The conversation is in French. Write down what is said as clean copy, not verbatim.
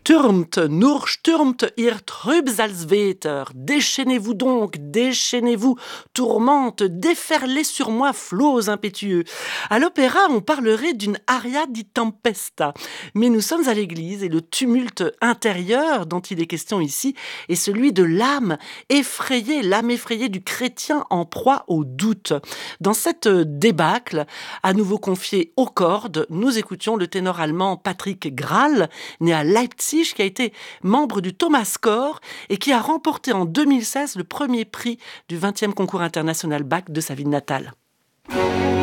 stürmt, nur stürmt ihr Trübsalswetter. Déchaînez-vous donc, déchaînez-vous, tourmente, déferlez sur moi, flots impétueux. À l'opéra, on parlerait d'une aria di tempesta. Mais nous sommes à l'église et le tumulte intérieur dont il est question ici est celui de l'âme effrayée du chrétien en proie au doute. Dans cette débâcle, à nouveau confiée aux cordes, nous écoutions le ténor allemand Patrick Grahl, né à Leipzig, qui a été membre du Thomas Chor et qui a remporté en 2016 le premier prix du 20e concours international Bach de sa ville natale.